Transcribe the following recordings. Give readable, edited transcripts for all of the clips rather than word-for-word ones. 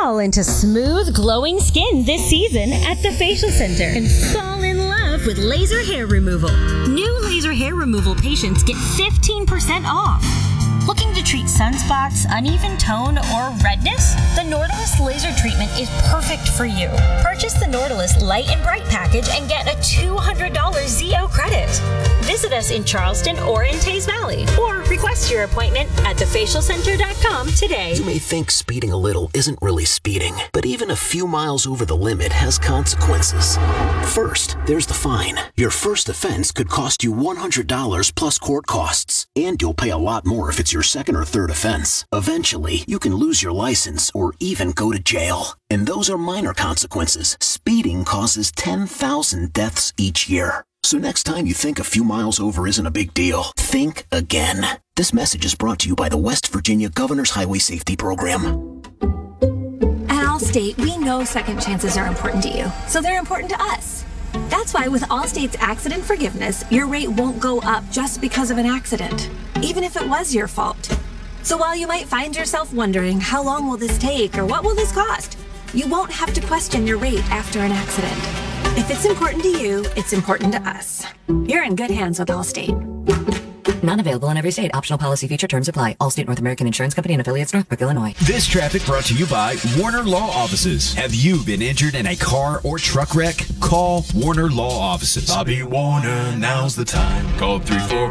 Fall into smooth, glowing skin this season at the Facial Center and fall in love with laser hair removal. New laser hair removal patients get 15% off. Looking to treat sunspots, uneven tone, or redness? The Nautilus laser treatment is perfect for you. Purchase the Nautilus Light and Bright package and get a $200 ZO credit. Visit us in Charleston or in Taze Valley, or request your appointment at thefacialcenter.com today. You may think speeding a little isn't really speeding, but even a few miles over the limit has consequences. First, there's the fine. Your first offense could cost you $100 plus court costs, and you'll pay a lot more if it's your second or third offense. Eventually, you can lose your license or even go to jail. And those are minor consequences. Speeding causes 10,000 deaths each year. So next time you think a few miles over isn't a big deal, think again. This message is brought to you by the West Virginia Governor's Highway Safety Program. At Allstate, we know second chances are important to you, so they're important to us. That's why with Allstate's accident forgiveness, your rate won't go up just because of an accident, even if it was your fault. So while you might find yourself wondering, how long will this take or what will this cost? You won't have to question your rate after an accident. If it's important to you, it's important to us. You're in good hands with Allstate. Not available in every state. Optional policy feature terms apply. Allstate North American Insurance Company and affiliates, Northbrook, Illinois. This traffic brought to you by Warner Law Offices. Have you been injured in a car or truck wreck? Call Warner Law Offices. Bobby Warner, now's the time. Call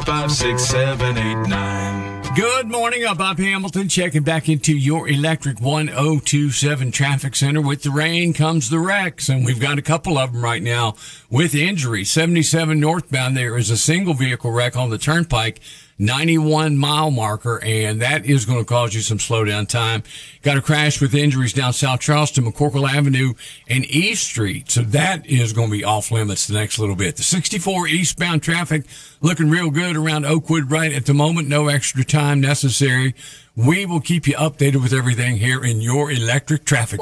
345-6789. Good morning. I'm Bob Hamilton checking back into your Electric 1027 Traffic Center. With the rain comes the wrecks, and we've got a couple of them right now with injury. 77 northbound, there is a single vehicle wreck on the turnpike, 91-mile marker, and that is going to cause you some slowdown time. Got a crash with injuries down South Charleston, McCorkle Avenue, and East Street. So that is going to be off limits the next little bit. The 64 eastbound traffic looking real good around Oakwood right at the moment. No extra time necessary. We will keep you updated with everything here in your electric traffic.